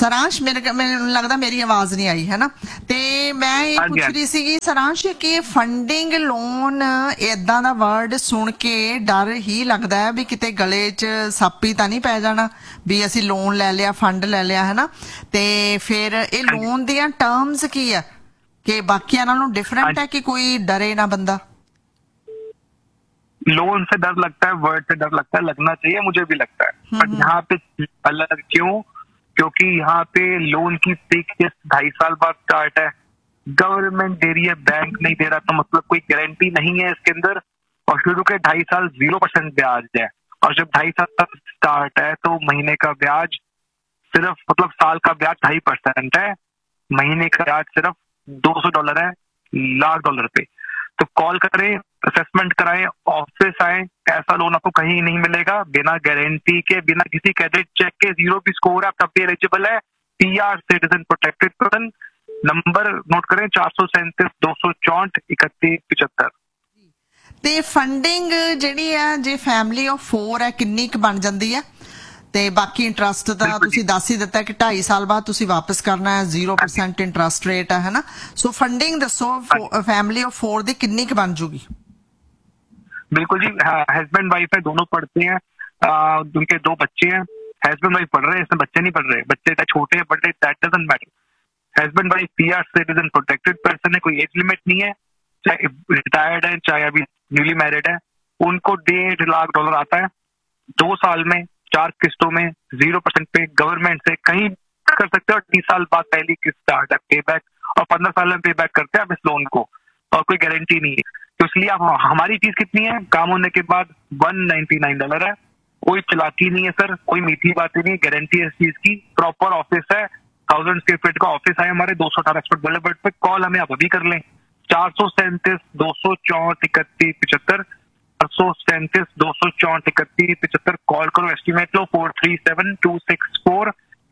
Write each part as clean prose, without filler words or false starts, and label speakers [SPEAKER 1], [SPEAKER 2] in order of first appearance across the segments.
[SPEAKER 1] ਸਰਾਂਸ਼ ਮੈਨੂੰ ਲੱਗਦਾ ਮੇਰੀ ਆਵਾਜ਼ ਨਹੀਂ ਆਈ ਹੈ ਨਾ। ਤੇ ਮੈਂ ਇਹ ਪੁੱਛ ਰਹੀ ਸੀਗੀ ਸਰਾਂਸ਼ ਕਿ ਫੰਡਿੰਗ ਲੋਨ ਏਦਾਂ ਦਾ ਵਰਡ ਸੁਣ ਕੇ ਡਰ ਹੀ ਲੱਗਦਾ ਹੈ ਵੀ ਕਿਤੇ ਗਲੇ 'ਚ ਸੱਪ ਹੀ ਤਾਂ ਨਹੀਂ ਪੈ ਜਾਣਾ ਵੀ ਅਸੀਂ ਲੋਨ ਲੈ ਲਿਆ, ਫੰਡ ਲੈ ਲਿਆ, ਹੈ ਨਾ। ਤੇ ਫਿਰ ਇਹ ਲੋਨ ਦੀਆਂ ਟਰਮਸ ਕੀ ਹੈ कि बाकियां नालों डिफरेंट है कि कोई डरे ना बंदा?
[SPEAKER 2] लोन से डर लगता है, वर्ड से डर लगता है, लगना चाहिए, मुझे भी लगता है। बट यहाँ पे अलग क्यों? क्योंकि यहाँ पे लोन की पीक 2.5 साल बाद स्टार्ट है, गवर्नमेंट दे रही है, बैंक नहीं दे रहा, तो मतलब कोई गारंटी नहीं है इसके अंदर। और शुरू के 2.5 साल 0% ब्याज है, और जब 2.5 साल तक स्टार्ट है तो महीने का ब्याज सिर्फ मतलब साल का ब्याज 2.5% है, महीने का ब्याज सिर्फ $200 है $1,00,000 पे। तो कॉल करें, असेसमेंट कराएं, ऑफिस आए, ऐसा लोन आपको कहीं नहीं मिलेगा बिना गारंटी के, बिना किसी क्रेडिट चेक के। 0 भी स्कोर है आप तब भी एलिजिबल है। PR citizen protected person. Number note करें 437 264 31 75।
[SPEAKER 1] ਤੇ ਫੰਡਿੰਗ ਜਿਹੜੀ ਹੈ ਜੇ ਫੈਮਿਲੀ ਆਫ 4 ਹੈ ਕਿੰਨੀ ਕੁ ਬਣ ਜਾਂਦੀ ਹੈ? ਤੇ ਬਾਕੀ ਇੰਟਰਸਟ ਤਾਂ ਤੁਸੀਂ ਦੱਸ ਹੀ ਦਿੱਤਾ ਕਿ 2.5 ਸਾਲ ਬਾਅਦ ਤੁਸੀਂ ਵਾਪਸ ਕਰਨਾ ਹੈ, 0% ਇੰਟਰਸਟ ਰੇਟ ਹੈ ਨਾ। ਸੋ फंडिंग दसो फैमिली ऑफ 4 ਦੀ ਕਿੰਨੀ ਕੁ ਬਣ ਜੂਗੀ?
[SPEAKER 2] बिल्कुल जी, हस्बैंड वाइफ है, दोनों पढ़ते हैं, उनके 2 बच्चे हैं। हस्बैंड वाइफ पढ़ रहे हैं, इसमें बच्चे नहीं पढ़ रहे, बच्चे छोटे हैं, बड़े, that doesn't matter. Husband wife PR citizen protected person है, कोई एज लिमिट नहीं है, चाहे रिटायर्ड है चाहे अभी न्यूली मैरिड है। उनको $1.5 लाख आता है 2 साल में, 4 किस्तों में, 0% पे, गवर्नमेंट से कहीं कर सकते हो। 30 साल बाद पहली किस्त स्टार्ट है पे बैक, और 15 साल में पे बैक करते हैं आप इस लोन को, और कोई गारंटी नहीं है। तो इसलिए आप, हमारी फीस कितनी है काम होने के बाद? $199 है। कोई चलाकी नहीं है सर, कोई मीठी बातें नहीं, गारंटी है इस चीज की। प्रॉपर ऑफिस है, 1000 स्क्वायर फीट का ऑफिस है हमारे, 218 एक्सपर्ट बुलेवर्ड पे। कॉल हमें आप अभी कर लें 437 264 31 75, 437 264 31 75। कॉल करो, एस्टिमेट लो, 437 264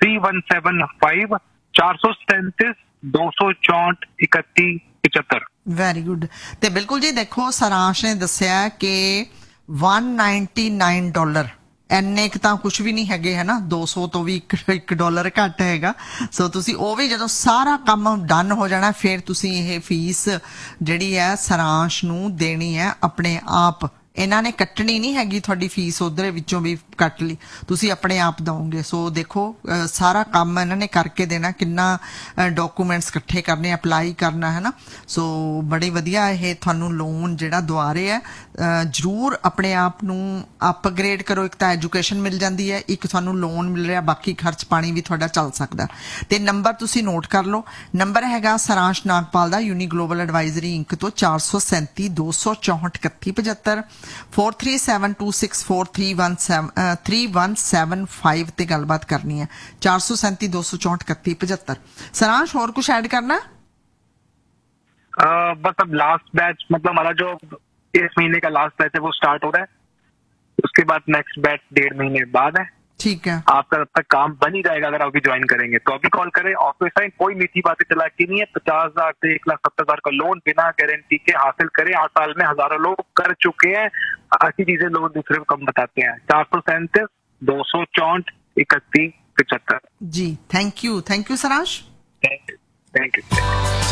[SPEAKER 2] 3175, 437 264 31 75।
[SPEAKER 1] Very good. ਤੇ ਬਿਲਕੁਲ ਜੀ ਦੇਖੋ ਸਰਾਂਸ਼ ਨੇ ਦੱਸਿਆ ਕਿ $199 ਇੰਨੇ ਕੁ ਤਾਂ ਕੁਛ ਵੀ ਨਹੀਂ ਹੈਗੇ ਹੈ ਨਾ, 200 ਤੋਂ ਵੀ $1 ਘੱਟ ਹੈਗਾ। ਸੋ ਤੁਸੀਂ ਉਹ ਵੀ ਜਦੋਂ ਸਾਰਾ ਕੰਮ ਡਨ ਹੋ ਜਾਣਾ ਫਿਰ ਤੁਸੀਂ ਇਹ ਫੀਸ ਜਿਹੜੀ ਹੈ ਸਰਾਂਸ਼ ਨੂੰ ਦੇਣੀ ਹੈ ਆਪਣੇ ਆਪ। ਇਹਨਾਂ ਨੇ ਕੱਟਣੀ ਨਹੀਂ ਹੈਗੀ ਤੁਹਾਡੀ ਫੀਸ, ਉਧਰ ਵਿੱਚੋਂ ਵੀ ਕੱਟ ਲਈ, ਤੁਸੀਂ ਆਪਣੇ ਆਪ ਦਓਗੇ। ਸੋ ਦੇਖੋ ਸਾਰਾ ਕੰਮ ਇਹਨਾਂ ਨੇ ਕਰਕੇ ਦੇਣਾ, ਕਿੰਨਾ ਡਾਕੂਮੈਂਟਸ ਇਕੱਠੇ ਕਰਨੇ, ਅਪਲਾਈ ਕਰਨਾ ਹੈ ਨਾ। ਸੋ ਬੜੀ ਵਧੀਆ ਇਹ ਤੁਹਾਨੂੰ ਲੋਨ ਜਿਹੜਾ ਦਵਾ ਰਹੇ ਹੈ। ਜ਼ਰੂਰ ਆਪਣੇ ਆਪ ਨੂੰ ਅਪਗ੍ਰੇਡ ਕਰੋ, ਇੱਕ ਤਾਂ ਐਜੂਕੇਸ਼ਨ ਮਿਲ ਜਾਂਦੀ ਹੈ, ਇੱਕ ਤੁਹਾਨੂੰ ਲੋਨ ਮਿਲ ਰਿਹਾ, ਬਾਕੀ ਖਰਚ ਪਾਣੀ ਵੀ ਤੁਹਾਡਾ ਚੱਲ ਸਕਦਾ। ਤੇ ਨੰਬਰ ਤੁਸੀਂ ਨੋਟ ਕਰ ਲਓ, ਨੰਬਰ ਹੈਗਾ ਸਰਾਂਸ਼ ਨਾਗਪਾਲ ਦਾ, ਯੂਨੀ ਗਲੋਬਲ ਐਡਵਾਈਜ਼ਰੀ ਇੰਕ ਤੋਂ, 437 264 31 75, 437264 3175 ਤੇ ਗੱਲਬਾਤ ਕਰਨੀ ਹੈ। 437 264 31 75। सरांश और कुछ ऐड करना?
[SPEAKER 2] बस अब लास्ट बैच, मतलब हमारा जो इस महीने का लास्ट बैच है वो स्टार्ट हो रहा है, उसके बाद नेक्स्ट बैच 1.5 महीने बाद है।
[SPEAKER 1] ठीक है,
[SPEAKER 2] आपका तब तक काम बन ही जाएगा अगर आप भी ज्वाइन करेंगे तो। अभी कॉल करें, ऑफिस आए, कोई मीठी बातें चलाती नहीं है। 50,000 से 1,70,000 का लोन बिना गारंटी के हासिल करें। 8 साल में हजारों लोग कर चुके हैं, ऐसी चीजें लोग दूसरे को कम बताते हैं। 437 264 31 75।
[SPEAKER 1] जी thank you Saransh.
[SPEAKER 2] Thank you.